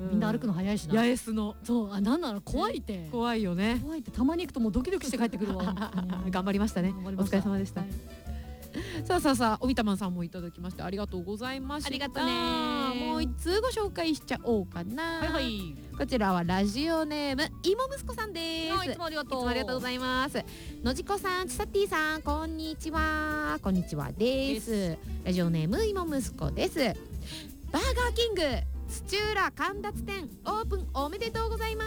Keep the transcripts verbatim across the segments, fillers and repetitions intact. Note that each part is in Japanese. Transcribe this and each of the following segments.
みんな歩くの早いしな。 八重洲のそう、あ、なんなの怖いって。 怖いよね。 怖いってたまに行くともうドキドキして帰ってくるわ。 頑張りましたね。お疲れ様でした。さあさあさあ、おびたまさんもいただきましてありがとうございました。 ありがとうね。 もう一通ご紹介しちゃおうかな。 はいはい。 こちらはラジオネームいも息子さんです。 いつもありがとう。 いつもありがとうございます。のじこさん、ちさってぃさん、こんにちは。こんにちはです。ラジオネームいも息子です。バーガーキング土浦神立店オープンおめでとうございます。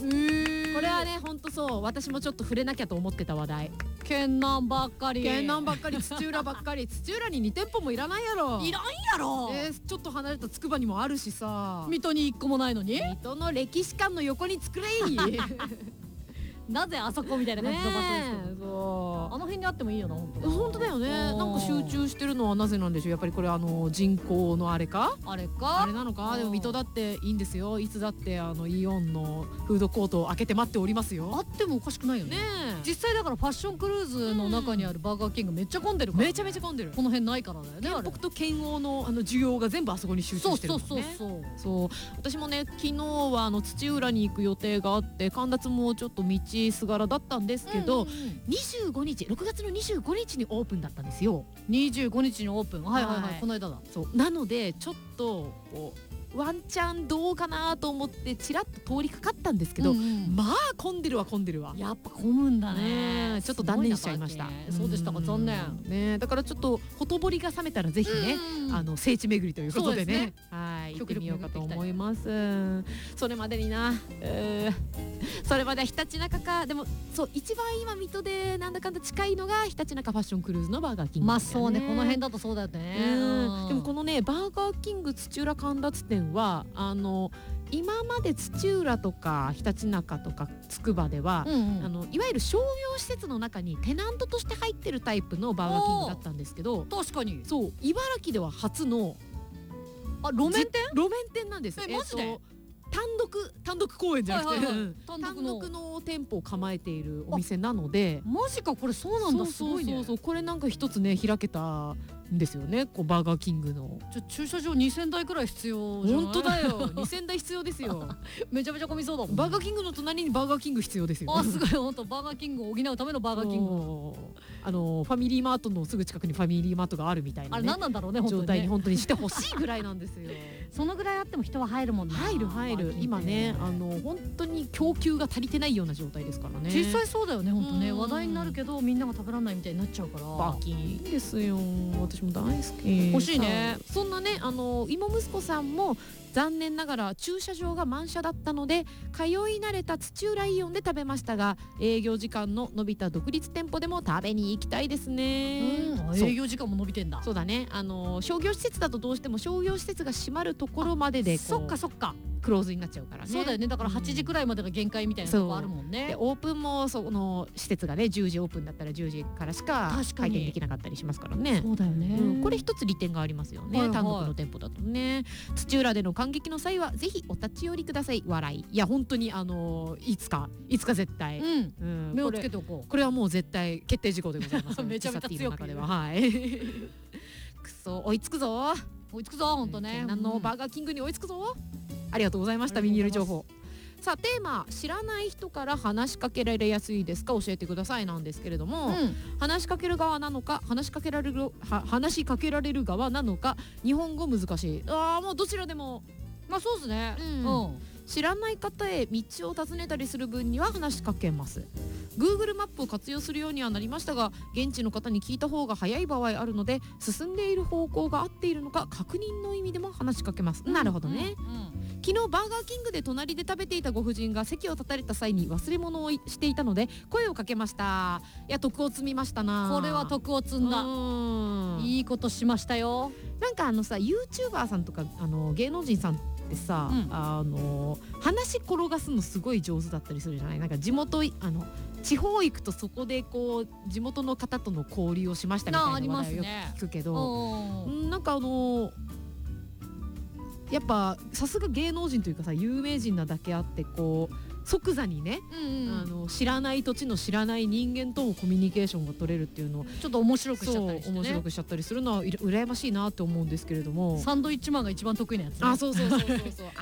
これはね、ほんとそう、私もちょっと触れなきゃと思ってた話題。 県南ばっかり県南ばっかり、土浦ばっかり。土浦にに店舗もいらないやろ。 いらんやろ。 えー、ちょっと離れたつくばにもあるしさ。 水戸にいっこもないのに。 水戸の歴史館の横に作れい。 なぜあそこみたいな感じの場所ですけど、 そう、 あの辺にあってもいいよな。本当本当だよね。なんか集中してるのはなぜなんでしょう。やっぱりこれあの人口のあれかあれかあれなのか。でも水戸だっていいんですよ。いつだってあのイオンのフードコートを開けて待っておりますよ。 あってもおかしくないよね。実際だからファッションクルーズの中にあるバーガーキングめっちゃ混んでるから、 めちゃめちゃ混んでる。 この辺ないからだよね。 県北と県央のあの需要が全部あそこに集中してるもんね。 そうそうそうそう。 そう、私もね、昨日はあの土浦に行く予定があって神立もちょっと道すがらだったんですけど、にじゅうごにちろくがつのにじゅうごにちにオープンだったんですよ。 にじゅうごにちにオープン。はいはいはい、 はい、 この間だ。 そうなのでちょっとこうワンチャンどうかなと思ってちらっと通りかかったんですけど、うんうん、まあ混んでるわ混んでるわ。 やっぱ混むんだね。 ちょっと断念しちゃいました。 そうでしたか、残念ね。だからちょっとほとぼりが冷めたらぜひね、あの聖地巡りということでね、はい行ってみようかと思います。それまでにな、えー、それまではひたちなかか。でもそう、一番今水戸でなんだかんだ近いのがひたちなかファッションクルーズのバーガーキング、ね、 まあそうね、この辺だとそうだよね。 でもこのねバーガーキング土浦神立店はあの今まで土浦とかひたちなかとかつくばでは、うんうん、あのいわゆる商業施設の中にテナントとして入ってるタイプのバーガーキングだったんですけど、 確かにそう、茨城では初のあ路面店路面店なんです。 えマジで、 えー単独単独公演じゃなくて、はいはいはい、単, 単独の店舗を構えているお店なので。 マジか、これそうなんだ。すごいね。 そうそうそう、これなんか一つね開けたんですよね、こうバーガーキングの。 じゃ駐車場にせんだいくらい必要じゃない？ 本当だよ。にせんだい必要ですよ。 めちゃめちゃ混みそうだもん。 バーガーキングの隣にバーガーキング必要ですよ。 あ、すごい。本当バーガーキングを補うためのバーガーキング。 あのファミリーマートのすぐ近くにファミリーマートがあるみたいな、ね、 あれ何なんだろうね、 状態に本当にしてほしいぐらいなんですよ。 そのぐらいあっても人は入るもんね。 入る入る。今ね、あの本当に供給が足りてないような状態ですからね。 実際そうだよね、本当ね。話題になるけどみんなが食べられないみたいになっちゃうから。 バーキンいいんですよ。私も大好き。 欲しいね。 そんなね、あの芋息子さんも残念ながら駐車場が満車だったので通い慣れた土浦イオンで食べましたが、営業時間の伸びた独立店舗でも食べに行きたいですね。 営業時間も伸びてんだ。 そうだね、あの商業施設だとどうしても商業施設が閉まるところまででこう、 そっかそっか、 クローズになっちゃうからね。 そうだよね。だからはちじくらいまでが限界みたいなとこあるもんね。 でオープンもその施設がねじゅうじオープンだったらじゅうじからしか開店できなかったりしますからね。 そうだよね、 うん、これ一つ利点がありますよね、はいはい、単独の店舗だとね。土浦での感激の際はぜひお立ち寄りください。笑い。いや本当にあのいつかいつか絶対、 うんうん、目をつけておこう。 これはもう絶対決定事項でございます。 めちゃめちゃ強く、 はいくそ追いつくぞ追いつくぞ本当ね。 何のバーガーキングに追いつくぞ。ありがとうございました。ミニエル情報。さあテーマ、知らない人から話しかけられやすいですか教えてくださいなんですけれども、うん、話しかける側なのか話しかけられるは話しかけられる側なのか、日本語難しい。ああもうどちらでもまあそうですね、 うんうん、知らない方へ道を尋ねたりする分には話しかけます。 Google マップを活用するようにはなりましたが、現地の方に聞いた方が早い場合あるので、進んでいる方向が合っているのか確認の意味でも話しかけます、うん、なるほどね、うんうん、昨日バーガーキングで隣で食べていたご婦人が席を立たれた際に忘れ物をしていたので声をかけました。いや徳を積みましたな。 これは徳を積んだ。うんいいことしましたよ。 なんかあのさ YouTuber さんとかあの芸能人さんってさ、うん、あの話転がすのすごい上手だったりするじゃない。なんか地元あの地方行くとそこでこう地元の方との交流をしましたみたいな話題をよく聞くけど、ね、なんかあのやっぱさすが芸能人というかさ有名人なだけあってこう即座にね、うんうん、あの知らない土地の知らない人間ともコミュニケーションが取れるっていうのをちょっと面白くしちゃったりして、ね、 面白くしちゃったりするのは羨ましいなって思うんですけれども、 サンドイッチマンが一番得意なやつ、ね、 あそうそうそうそうそう